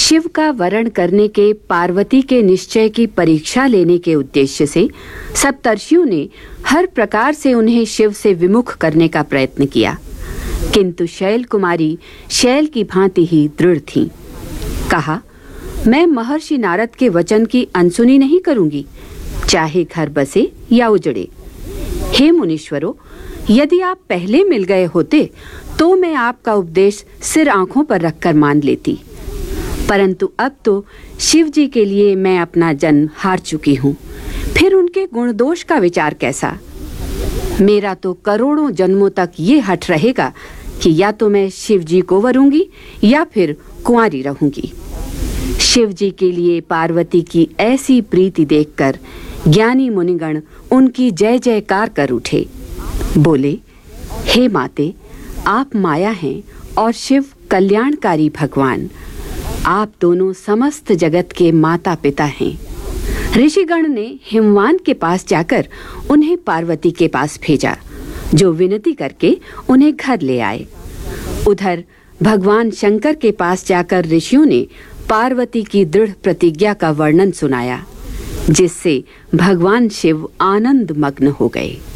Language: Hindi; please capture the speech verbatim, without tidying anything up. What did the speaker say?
शिव का वरण करने के पार्वती के निश्चय की परीक्षा लेने के उद्देश्य से सप्तर्षियों ने हर प्रकार से उन्हें शिव से विमुख करने का प्रयत्न किया, किंतु शैल कुमारी शैल की भांति ही दृढ़ थीं। कहा, मैं महर्षि नारद के वचन की अनसुनी नहीं करूंगी, चाहे घर बसे या उजड़े। हे मुनीश्वरों, यदि आप पहले मिल गए होते तो मैं आपका उपदेश सिर आंखों पर रखकर मान लेती, परंतु अब तो शिव जी के लिए मैं अपना जन्म हार चुकी हूँ, फिर उनके गुण दोष का विचार कैसा। मेरा तो करोड़ों जन्मों तक ये हठ रहेगा कि या तो मैं शिव जी को वरूंगी या फिर कुंवारी रहूंगी। शिव जी के लिए पार्वती की ऐसी प्रीति देखकर ज्ञानी मुनिगण उनकी जय जयकार कर उठे। बोले, हे माते, आप माया हैं और शिव कल्याणकारी भगवान। आप दोनों समस्त जगत के माता पिता हैं। ऋषिगण ने हिमवान के पास जाकर उन्हें पार्वती के पास भेजा, जो विनती करके उन्हें घर ले आए। उधर भगवान शंकर के पास जाकर ऋषियों ने पार्वती की दृढ़ प्रतिज्ञा का वर्णन सुनाया, जिससे भगवान शिव आनंद मग्न हो गए।